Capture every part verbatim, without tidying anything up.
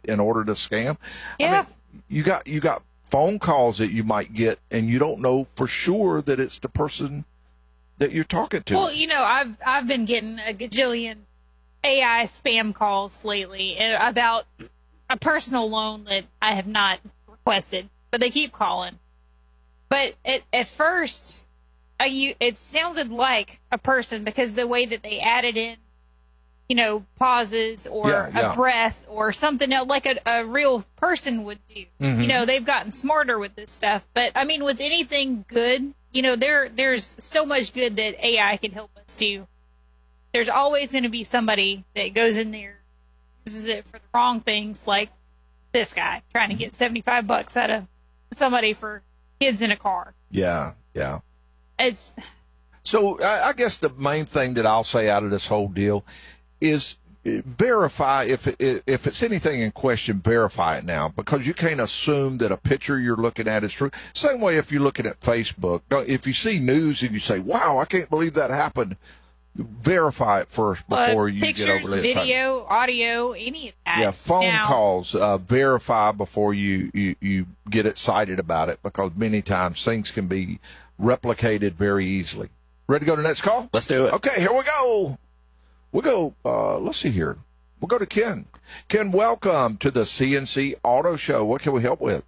in order to scam. Yeah. I mean, you got you got phone calls that you might get, and you don't know for sure that it's the person that you're talking to. Well, you know, I've I've been getting a gajillion A I spam calls lately about a personal loan that I have not requested, but they keep calling. But at, at first, I, you, it sounded like a person because the way that they added in, you know, pauses or Yeah, yeah. a breath or something else, like a, a real person would do. Mm-hmm. You know, they've gotten smarter with this stuff. But, I mean, with anything good, you know, there there's so much good that A I can help us do. There's always going to be somebody that goes in there, uses it for the wrong things, like this guy trying to get seventy-five bucks out of somebody for kids in a car. Yeah, yeah. It's So I, I guess the main thing that I'll say out of this whole deal is verify if it, if it's anything in question, verify it now, because you can't assume that a picture you're looking at is true. Same way if you're looking at Facebook, if you see news and you say, "Wow, I can't believe that happened," verify it first before uh, you pictures, get overly excited. video, audio, any of that. Yeah, phone now, calls, uh, verify before you, you, you get excited about it, because many times things can be replicated very easily. Ready to go to the next call? Let's do it. Okay, here we go. We'll go, uh, let's see here. We'll go to Ken. Ken, welcome to the C N C Auto Show. What can we help with?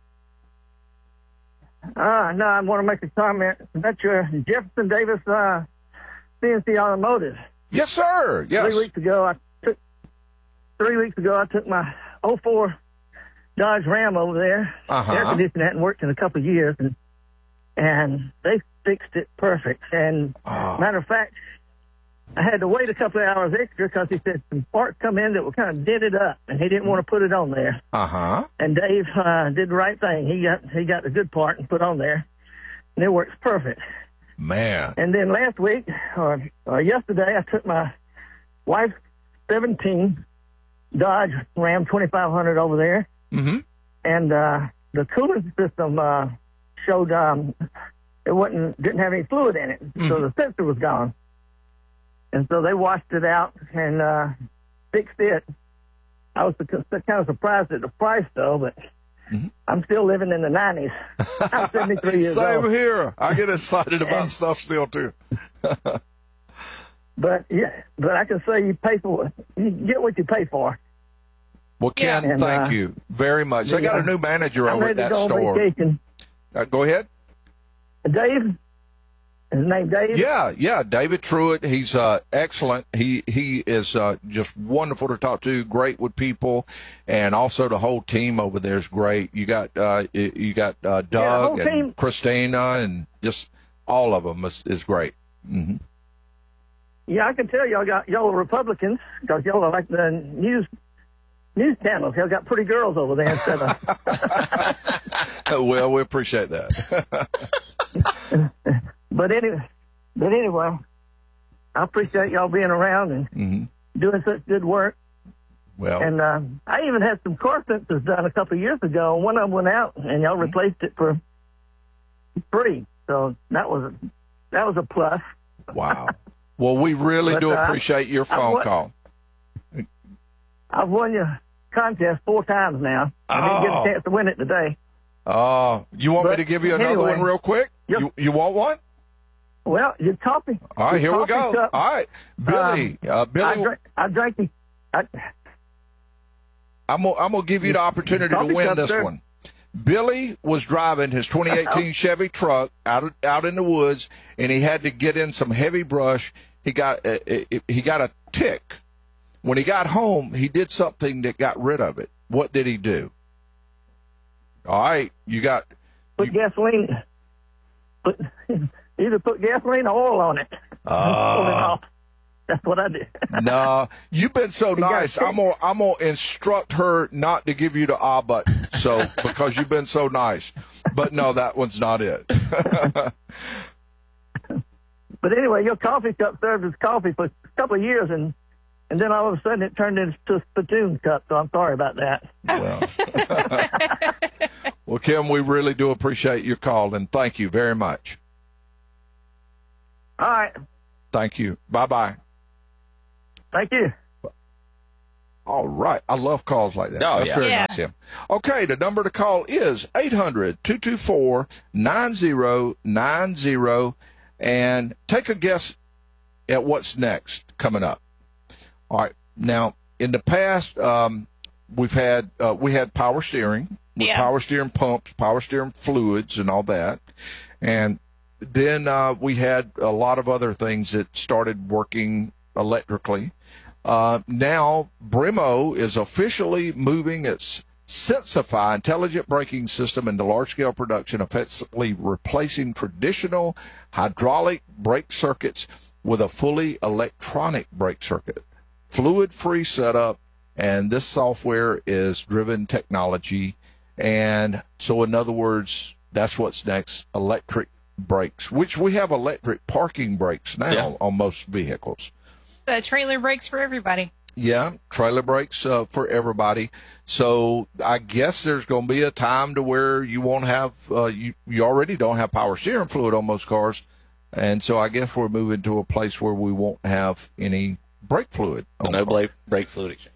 Uh, no, I want to make a comment about your Jefferson Davis uh, C N C Automotive. Yes, sir. Yes. Three weeks ago, I took three weeks ago I took my oh four Dodge Ram over there. Uh-huh. Air conditioning hadn't worked in a couple of years, and and they fixed it perfect. And Oh. matter of fact, I had to wait a couple of hours extra because he said some parts come in that were kind of dented up, and he didn't want to put it on there. Uh-huh. And Dave uh, did the right thing. He got he got the good part and put on there, and it works perfect. Man. And then last week, or, or yesterday, I took my wife's seventeen Dodge Ram twenty-five hundred over there, Mm-hmm. and uh, the cooling system uh, showed um, it wasn't didn't have any fluid in it, so the sensor was gone. And so they washed it out and uh, fixed it. I was kind of surprised at the price, though, but Mm-hmm. I'm still living in the nineties. I'm seventy-three years Same old. here. I get excited about stuff still, too. But yeah, but I can say you pay for you get what you pay for. Well, Ken, Yeah. And, thank uh, you very much. I got a yeah. new manager I'm over ready at to that go on store. vacation. Uh, go ahead. Dave, his name Dave. Yeah, yeah, David Truitt. He's uh, excellent. He he is uh, just wonderful to talk to. Great with people, and also the whole team over there is great. You got uh, you you got uh, Doug whole and team. Christina, and just all of them is, is great. Mm-hmm. Yeah, I can tell y'all got y'all are Republicans because y'all are like the news news channels. Y'all got pretty girls over there instead of. Well, we appreciate that. But anyway, but anyway, I appreciate y'all being around and Mm-hmm. doing such good work. Well, And uh, I even had some car sensors done a couple of years ago. And one of them went out, and y'all replaced it for free. So that was a, that was a plus. wow. Well, we really But, do uh, appreciate your I phone wa- call. I've won your contest four times now. I didn't get Oh. a chance to win it today. Uh, you want me But to give you another anyway, one real quick? yep. You you want one? Well, your coffee. All right, your here we coffee go. cup, All right, Billy. uh, I Billy, drank. I drank the. I, I'm gonna, I'm gonna give you the opportunity to Coffee win cup, this sir. one. Billy was driving his twenty eighteen Chevy truck out of, out in the woods, and he had to get in some heavy brush. He got uh, uh, he got a tick. When he got home, he did something that got rid of it. What did he do? All right, you got. put gasoline. Put either put gasoline or oil on it. Ah. Pull it off. That's what I did. No, you've been so got nice. tick. I'm gonna I'm gonna instruct her not to give you the ah button. So because you've been so nice, but no, that one's not it. But anyway, your coffee cup served as coffee for a couple of years, and and then all of a sudden it turned into a spittoon cup. So I'm sorry about that. Well, well, Kim, we really do appreciate your call, and thank you very much. All right. Thank you. Bye bye. Thank you. All right. I love calls like that. Oh, That's yeah. very Yeah. nice, Tim. Okay, the number to call is eight hundred, two two four, nine zero nine zero, and take a guess at what's next coming up. All right. Now, in the past, um, we've had uh, we had power steering, with Yeah. power steering pumps, power steering fluids, and all that. And then uh, we had a lot of other things that started working electrically. Uh, now, Brembo is officially moving its Sensify intelligent braking system into large-scale production, effectively replacing traditional hydraulic brake circuits with a fully electronic brake circuit. Fluid-free setup, and this software is driven technology. And so, in other words, that's what's next, electric brakes, which we have electric parking brakes now Yeah. on most vehicles. The trailer brakes for everybody. Yeah, trailer brakes uh, for everybody. So I guess there's going to be a time to where you won't have, uh, you, you already don't have power steering fluid on most cars. And so I guess we're moving to a place where we won't have any brake fluid. So on no the car. brake, brake fluid exchange.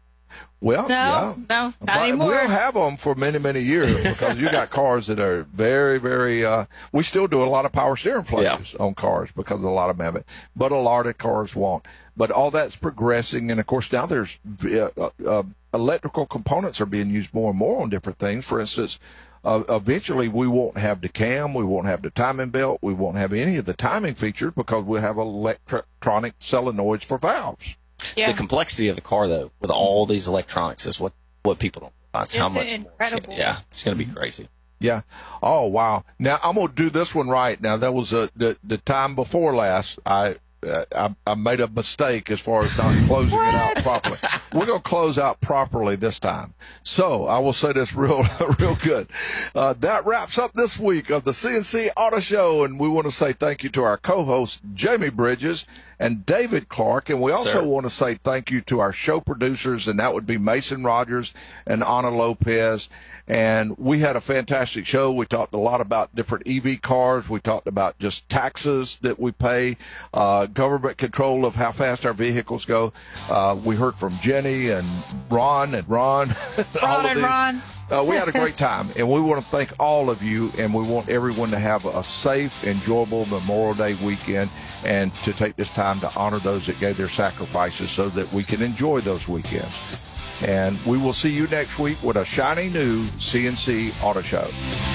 Well, No, yeah. no, not But anymore. we'll have them for many, many years because you got cars that are very, very. Uh, we still do a lot of power steering flushes on cars because a lot of them have it, but a lot of cars won't. But all that's progressing, and of course now there's uh, uh, electrical components are being used more and more on different things. For instance, uh, eventually we won't have the cam, we won't have the timing belt, we won't have any of the timing features because we'll have electronic solenoids for valves. Yeah. The complexity of the car, though, with all these electronics, is what, what people don't realize. How It's much more it's incredible. gonna, yeah, it's going to be crazy. Yeah. Oh, wow. Now I'm going to do this one right. Now that was a, the the time before last. I uh, I, I made a mistake as far as not closing it out properly. We're going to close out properly this time. So I will say this real real good. Uh, that wraps up this week of the C N C Auto Show, and we want to say thank you to our co-hosts Jamie Bridges and David Clark, and we also Sir. want to say thank you to our show producers, and that would be Mason Rogers and Ana Lopez. And we had a fantastic show. We talked a lot about different E V cars. We talked about just taxes that we pay, uh, government control of how fast our vehicles go. Uh, we heard from Jenny and Ron and Ron. all Ron of and these. Ron. Uh, we had a great time, and we want to thank all of you, and we want everyone to have a safe, enjoyable Memorial Day weekend, and to take this time to honor those that gave their sacrifices so that we can enjoy those weekends. And we will see you next week with a shiny new C N C Auto Show.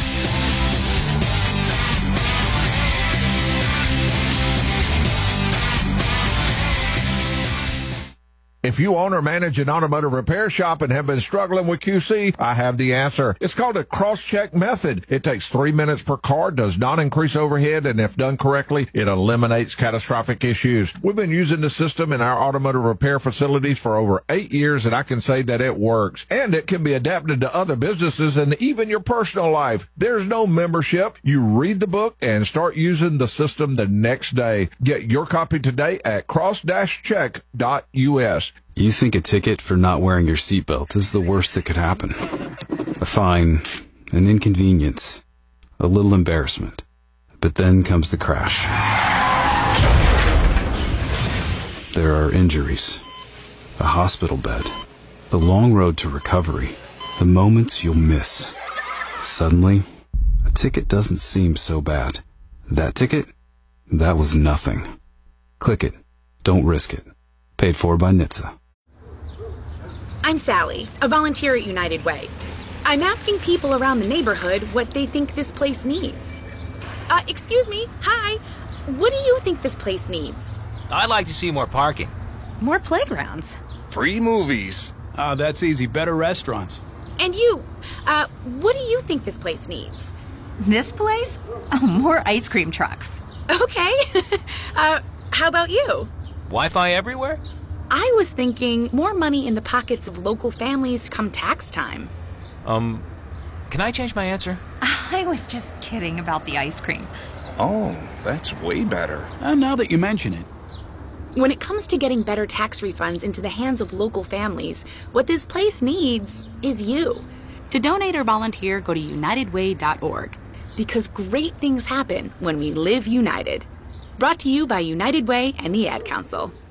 If you own or manage an automotive repair shop and have been struggling with Q C, I have the answer. It's called a cross-check method. It takes three minutes per car, does not increase overhead, and if done correctly, it eliminates catastrophic issues. We've been using the system in our automotive repair facilities for over eight years, and I can say that it works. And it can be adapted to other businesses and even your personal life. There's no membership. You read the book and start using the system the next day. Get your copy today at cross dash check dot U S. You think a ticket for not wearing your seatbelt is the worst that could happen. A fine, an inconvenience, a little embarrassment. But then comes the crash. There are injuries, a hospital bed, the long road to recovery, the moments you'll miss. Suddenly, a ticket doesn't seem so bad. That ticket? That was nothing. Click it. Don't risk it. Paid for by N H T S A. I'm Sally, a volunteer at United Way. I'm asking people around the neighborhood what they think this place needs. Uh, excuse me, hi. What do you think this place needs? I'd like to see more parking. More playgrounds. Free movies. Oh, that's easy. Better restaurants. And you, uh, what do you think this place needs? This place? Oh, more ice cream trucks. Okay. uh, how about you? Wi-Fi everywhere? I was thinking more money in the pockets of local families come tax time. Um, can I change my answer? I was just kidding about the ice cream. Oh, that's way better. Uh, now that you mention it. When it comes to getting better tax refunds into the hands of local families, what this place needs is you. To donate or volunteer, go to united way dot org. Because great things happen when we live united. Brought to you by United Way and the Ad Council.